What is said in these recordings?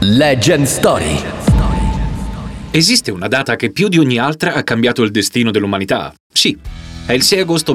Legend Story. Esiste una data che più di ogni altra ha cambiato il destino dell'umanità? Sì, è il 6 agosto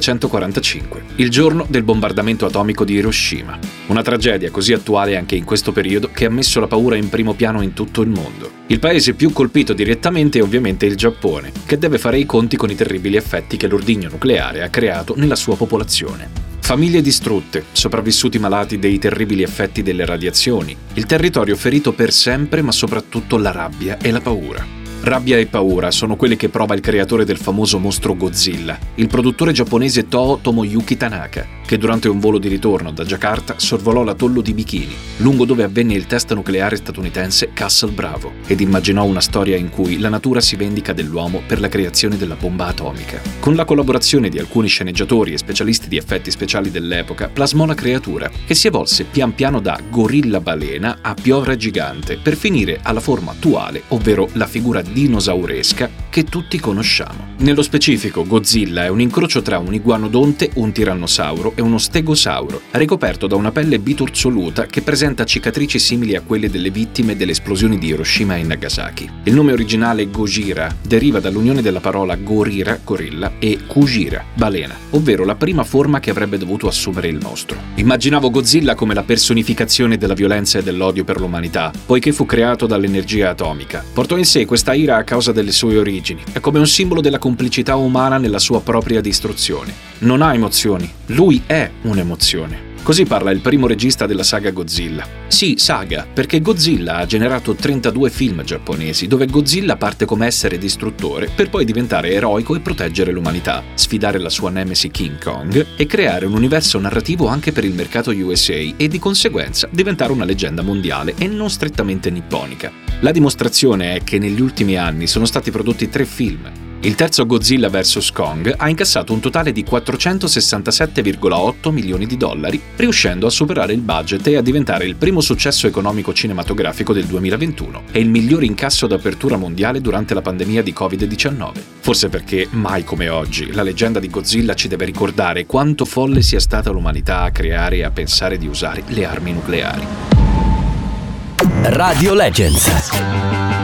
1945, il giorno del bombardamento atomico di Hiroshima. Una tragedia così attuale anche in questo periodo che ha messo la paura in primo piano in tutto il mondo. Il paese più colpito direttamente è ovviamente il Giappone, che deve fare i conti con i terribili effetti che l'ordigno nucleare ha creato nella sua popolazione. Famiglie distrutte, sopravvissuti malati dei terribili effetti delle radiazioni, il territorio ferito per sempre, ma soprattutto la rabbia e la paura. Rabbia e paura sono quelle che prova il creatore del famoso mostro Godzilla, il produttore giapponese Toho Tomoyuki Tanaka, che durante un volo di ritorno da Jakarta sorvolò l'atollo di Bikini, lungo dove avvenne il test nucleare statunitense Castle Bravo, ed immaginò una storia in cui la natura si vendica dell'uomo per la creazione della bomba atomica. Con la collaborazione di alcuni sceneggiatori e specialisti di effetti speciali dell'epoca, plasmò la creatura, che si evolse pian piano da gorilla balena a piovra gigante, per finire alla forma attuale, ovvero la figura dinosauresca che tutti conosciamo. Nello specifico, Godzilla è un incrocio tra un iguanodonte, un tirannosauro e uno stegosauro, ricoperto da una pelle bitorzoluta che presenta cicatrici simili a quelle delle vittime delle esplosioni di Hiroshima e Nagasaki. Il nome originale Gojira deriva dall'unione della parola gorira, gorilla, e Kujira, balena, ovvero la prima forma che avrebbe dovuto assumere il nostro. Immaginavo Godzilla come la personificazione della violenza e dell'odio per l'umanità, poiché fu creato dall'energia atomica. Portò in sé questa ira a causa delle sue origini, è come un simbolo della complicità umana nella sua propria distruzione. Non ha emozioni, lui è un'emozione. Così parla il primo regista della saga Godzilla. Sì, saga, perché Godzilla ha generato 32 film giapponesi, dove Godzilla parte come essere distruttore per poi diventare eroico e proteggere l'umanità, sfidare la sua nemesi King Kong e creare un universo narrativo anche per il mercato USA e di conseguenza diventare una leggenda mondiale e non strettamente nipponica. La dimostrazione è che negli ultimi anni sono stati prodotti 3 film. Il terzo Godzilla vs. Kong ha incassato un totale di 467,8 milioni di dollari, riuscendo a superare il budget e a diventare il primo successo economico cinematografico del 2021 e il migliore incasso d'apertura mondiale durante la pandemia di Covid-19. Forse perché, mai come oggi, la leggenda di Godzilla ci deve ricordare quanto folle sia stata l'umanità a creare e a pensare di usare le armi nucleari. Radio Legends.